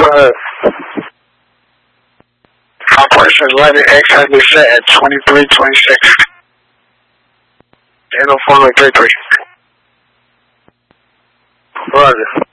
brother. Operation Letter X has been set at 2326. 804.33. Roger.